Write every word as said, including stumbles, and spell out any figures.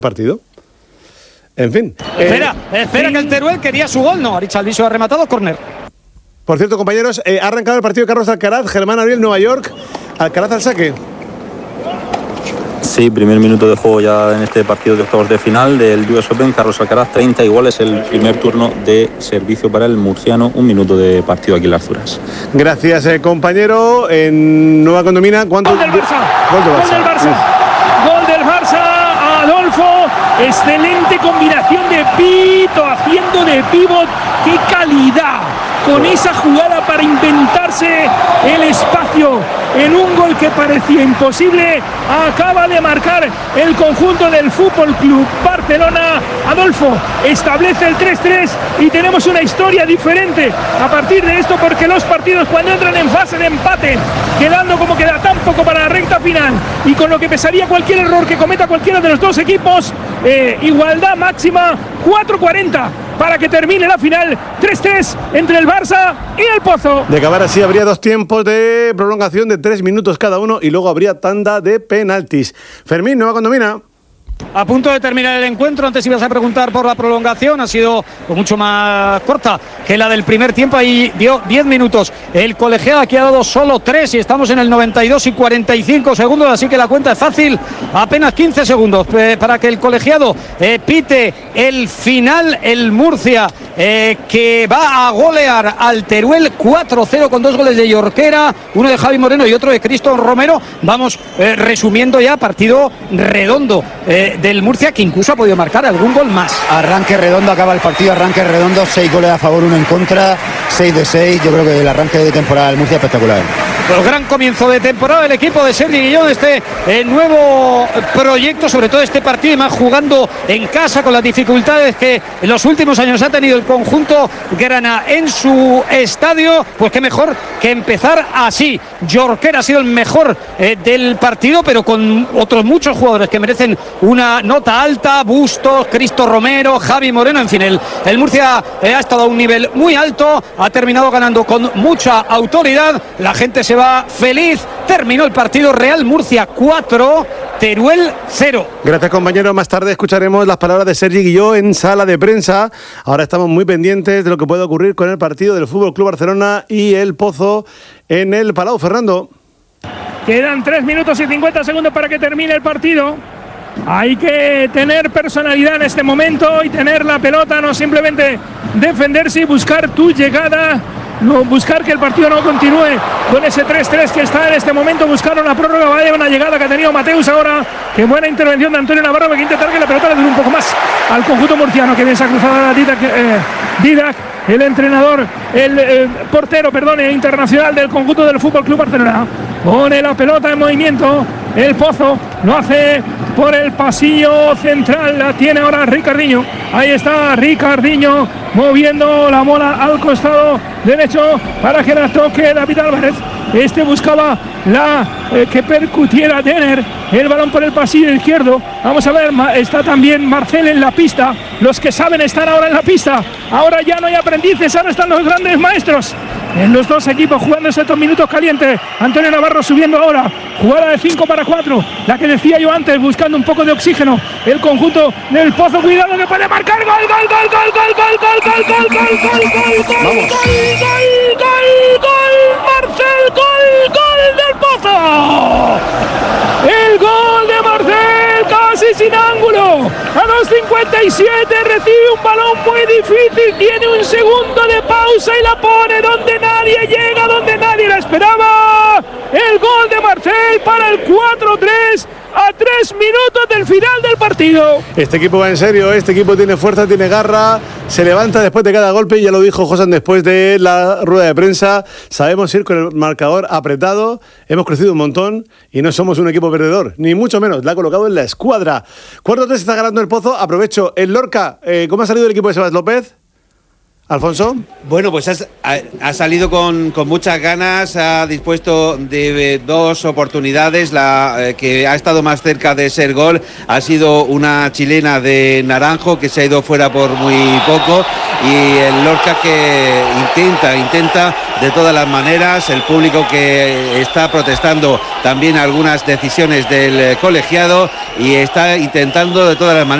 partido. En fin. Espera, eh, espera sí. que el Teruel quería su gol. No, Arichaldiso ha rematado, córner. Por cierto, compañeros, eh, ha arrancado el partido de Carlos Alcaraz, Germán Abril, Nueva York. Alcaraz al saque. Sí, primer minuto de juego ya en este partido de octavos de final del U S Open. Carlos Alcaraz, treinta iguales, el primer turno de servicio para el murciano. Un minuto de partido aquí en las Zuras. Gracias, eh, compañero. En Nueva Condomina, ¿cuánto? Gol del Barça. Gol del Barça. Gol del Barça. Gol del Barça. Adolfo, excelente combinación de Pito haciendo de pívot. ¡Qué calidad! Con esa jugada para inventarse el espacio en un gol que parecía imposible, acaba de marcar el conjunto del Fútbol Club Barcelona. Adolfo establece el tres tres y tenemos una historia diferente a partir de esto, porque los partidos cuando entran en fase de empate, quedando como queda tan poco para la recta final y con lo que pesaría cualquier error que cometa cualquiera de los dos equipos, eh, igualdad máxima, cuatro cuarenta para que termine la final, tres tres entre el Barça y el Pozo. De acabar así habría dos tiempos de prolongación de tres minutos cada uno y luego habría tanda de penaltis. Fermín, Nueva Condomina. A punto de terminar el encuentro, antes ibas a preguntar por la prolongación, ha sido mucho más corta que la del primer tiempo, ahí dio diez minutos. El colegiado aquí ha dado solo tres y estamos en el noventa y dos y cuarenta y cinco segundos, así que la cuenta es fácil, apenas quince segundos eh, para que el colegiado eh, pite el final. El Murcia eh, que va a golear al Teruel cuatro cero con dos goles de Yorquera, uno de Javi Moreno y otro de Cristo Romero. Vamos eh, resumiendo ya, partido redondo eh, del Murcia, que incluso ha podido marcar algún gol más. Arranque redondo, acaba el partido, arranque redondo, seis goles a favor, uno en contra, seis de seis. Yo creo que el arranque de temporada del Murcia es espectacular. Pues gran comienzo de temporada del equipo de Sergi Guillón, este eh, nuevo proyecto, sobre todo este partido, y más jugando en casa con las dificultades que en los últimos años ha tenido el conjunto grana en su estadio. Pues qué mejor que empezar así. Yorquera ha sido el mejor eh, del partido, pero con otros muchos jugadores que merecen una nota alta: Bustos, Cristo Romero, Javi Moreno. En fin, el, el Murcia eh, ha estado a un nivel muy alto, ha terminado ganando con mucha autoridad, la gente se va feliz. Terminó el partido, Real Murcia cuatro, Teruel cero. Gracias, compañero. Más tarde escucharemos las palabras de Sergi Guilló en sala de prensa. Ahora estamos muy pendientes de lo que puede ocurrir con el partido del Fútbol Club Barcelona y el Pozo en el Palau. Fernando. Quedan tres minutos y cincuenta segundos para que termine el partido. Hay que tener personalidad en este momento y tener la pelota, no simplemente defenderse y buscar tu llegada, no, buscar que el partido no continúe con ese tres tres que está en este momento. Buscaron la prórroga, vaya una llegada que ha tenido Mateus ahora. Qué buena intervención de Antonio Navarro, que quiere intentar que la pelota le dure un poco más al conjunto murciano. Que bien se ha cruzado Didac, eh, Didac, el entrenador, el eh, portero, perdón, internacional del conjunto del Fútbol Club Barcelona. Pone la pelota en movimiento. El Pozo lo hace por el pasillo central, la tiene ahora Ricardinho. Ahí está Ricardinho moviendo la bola al costado derecho para que la toque David Álvarez. Este buscaba la eh, que percutiera Denner el balón por el pasillo izquierdo. Vamos a ver, está también Marcel en la pista. Los que saben están ahora en la pista. Ahora ya no hay aprendices, ahora están los grandes maestros en los dos equipos jugando estos minutos calientes. Antonio Navarro subiendo ahora, jugada de cinco para cuatro, la que decía yo antes, buscando un poco de oxígeno el conjunto del Pozo. Cuidado que puede marcar. Gol, gol, gol, gol, gol, gol, gol, gol, gol, gol, gol, gol, gol, gol, gol, gol, Marcel, gol, gol del Pozo. El gol de Marcel, casi sin ángulo, a dos cincuenta y siete, recibe un balón muy difícil, tiene un segundo de pausa y la pone donde nadie llega, donde nadie la esperaba. El gol de Marcel para el cuatro tres a tres minutos del final del partido. Este equipo va en serio, este equipo tiene fuerza, tiene garra, se levanta después de cada golpe, y ya lo dijo Josan después de la rueda de prensa: sabemos ir con el marcador apretado, hemos crecido un montón y no somos un equipo perdedor, ni mucho menos. La ha colocado en la escuadra. cuatro tres está ganando el Pozo. Aprovecho, el Lorca, eh, ¿cómo ha salido el equipo de Sebas López? Alfonso. Bueno, pues has, ha, ha salido con, con muchas ganas, ha dispuesto de eh, dos oportunidades. La eh, que ha estado más cerca de ser gol ha sido una chilena de Naranjo, que se ha ido fuera por muy poco, y el Lorca que intenta, intenta de todas las maneras, el público que está protestando también algunas decisiones del colegiado y está intentando de todas las maneras